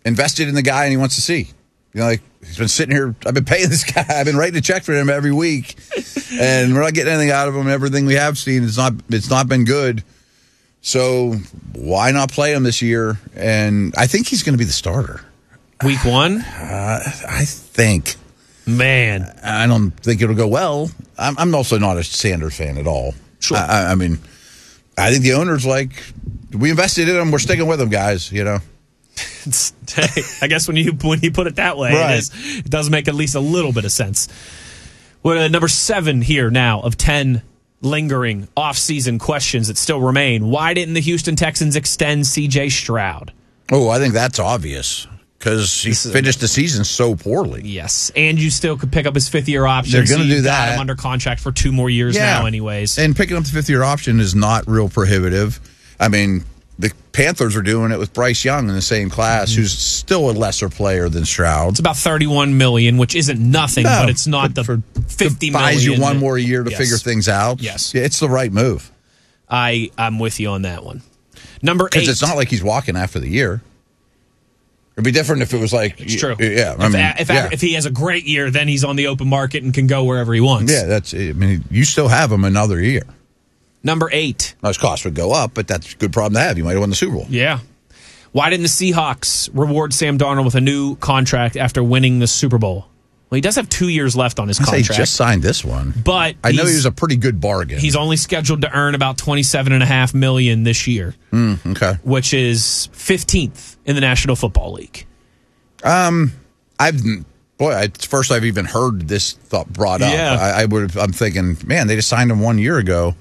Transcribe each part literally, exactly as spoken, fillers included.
invested in the guy and he wants to see. You know, like, he's been sitting here. I've been paying this guy. I've been writing a check for him every week, and we're not getting anything out of him. Everything we have seen, it's not, it's not been good. So why not play him this year? And I think he's going to be the starter. Week one? Uh, I think. Man. I don't think it'll go well. I'm, I'm also not a Sanders fan at all. Sure. I, I mean, I think the owner's like, we invested in him. We're sticking with him, guys, you know. Hey, I guess when you when you put it that way, right. it, is, it does make at least a little bit of sense. We're at number seven here now of ten lingering off-season questions that still remain. Why didn't the Houston Texans extend C J Stroud? Oh, I think that's obvious because he This is- finished the season so poorly. Yes, and you still could pick up his fifth-year option. They're so gonna you've do got that. him under contract for two more years Yeah. now anyways. And picking up the fifth-year option is not real prohibitive. I mean, the Panthers are doing it with Bryce Young in the same class, Mm-hmm. who's still a lesser player than Stroud. It's about thirty-one million dollars, which isn't nothing, No, but it's not but the for- fifty It million buys you dollars one that- more year to Yes. figure things out. Yes. Yeah, it's the right move. I, I'm with you on that one. Number eight. Because it's not like he's walking after the year. It'd be different if it was like... It's true. Yeah, I if, mean, if, yeah. if he has a great year, then he's on the open market and can go wherever he wants. Yeah, that's... I mean, you still have him another year. Number eight. Now, his cost would go up, but that's a good problem to have. You might have won the Super Bowl. Yeah. Why didn't the Seahawks reward Sam Darnold with a new contract after winning the Super Bowl? Well, he does have two years left on his I say contract. he just signed this one. But I know he's- he was a pretty good bargain. He's only scheduled to earn about twenty-seven and a half million this year, Mm, okay. which is fifteenth in the National Football League. Um, I've boy, it's first I've even heard this thought brought up. Yeah. I, I would. I'm thinking, man, they just signed him one year ago.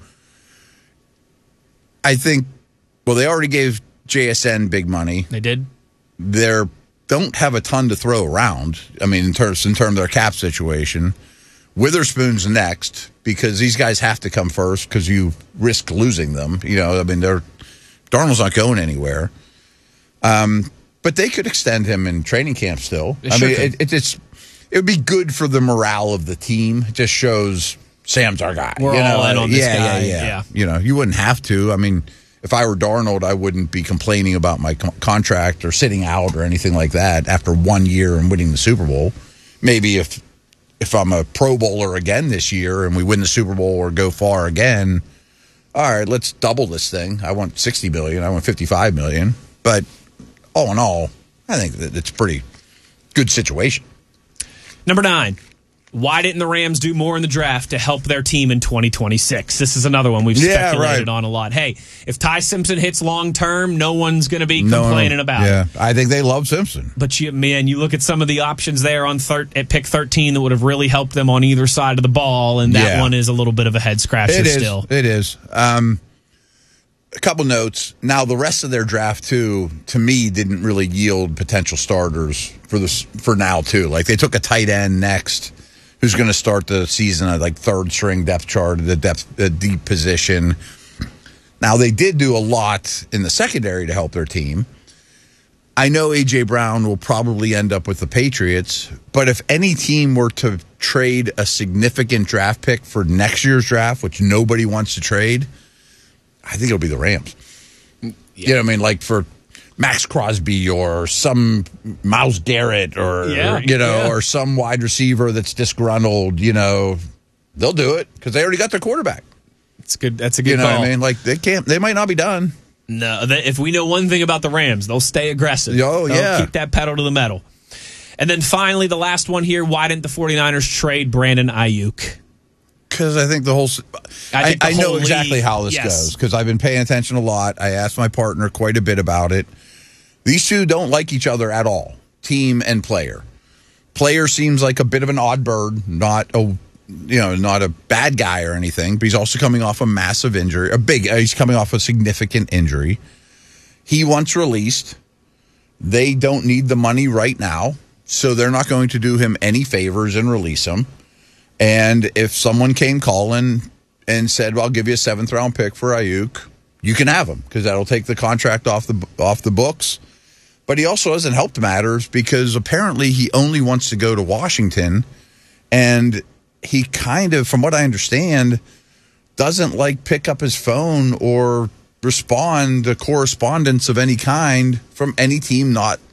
I think. Well, they already gave J S N big money. They did. They don't have a ton to throw around. I mean, in terms in terms of their cap situation, Witherspoon's next because these guys have to come first because you risk losing them. You know, I mean, they're Darnold's not going anywhere. Um. But they could extend him in training camp still. They I sure mean, could. it, it, it's it would be good for the morale of the team. It just shows Sam's our guy. We're you all know? in on this yeah, guy. Yeah, yeah, Yeah. You know, you wouldn't have to. I mean, if I were Darnold, I wouldn't be complaining about my co- contract or sitting out or anything like that after one year and winning the Super Bowl. Maybe if if I'm a Pro Bowler again this year and we win the Super Bowl or go far again, all right, let's double this thing. I want sixty million dollars. I want fifty-five million dollars. But all in all, I think that it's a pretty good situation. Number nine. Why didn't the Rams do more in the draft to help their team in twenty twenty-six? This is another one we've Yeah, speculated right. on a lot. Hey, if Ty Simpson hits long term, no one's going to be No, complaining about yeah, it. I think they love Simpson. But you, man, you look at some of the options there on thir- at pick thirteen that would have really helped them on either side of the ball, and that Yeah. one is a little bit of a head scratcher It is. still. It is. Um, a couple notes. Now, the rest of their draft, too, to me, didn't really yield potential starters for this for now, too. Like, they took a tight end next who's going to start the season at, like, third-string depth chart, the depth, the deep position. Now, they did do a lot in the secondary to help their team. I know A J. Brown will probably end up with the Patriots, but if any team were to trade a significant draft pick for next year's draft, which nobody wants to trade, I think it'll be the Rams. Yeah. You know what I mean? Like for Max Crosby or some Myles Garrett or, Yeah, you know, yeah. or some wide receiver that's disgruntled, you know, they'll do it because they already got their quarterback. It's good. That's a good You know call. what I mean? Like they can't, they might not be done. No, they, if we know one thing about the Rams, they'll stay aggressive. Oh, They'll yeah. keep that pedal to the metal. And then finally, the last one here, why didn't the 49ers trade Brandon Ayuk? Because I think the whole, I I, think the I know whole exactly league- how this yes. goes because I've been paying attention a lot. I asked my partner quite a bit about it. These two don't like each other at all, team and player. Player seems like a bit of an odd bird, not a you know not a bad guy or anything, but he's also coming off a massive injury, a big. He's coming off a significant injury. He wants released. They don't need the money right now, so they're not going to do him any favors and release him. And if someone came calling and said, well, I'll give you a seventh round pick for Ayuk, you can have him because that'll take the contract off the off the books. But he also hasn't helped matters because apparently he only wants to go to Washington. And he kind of, from what I understand, doesn't like pick up his phone or respond to correspondence of any kind from any team not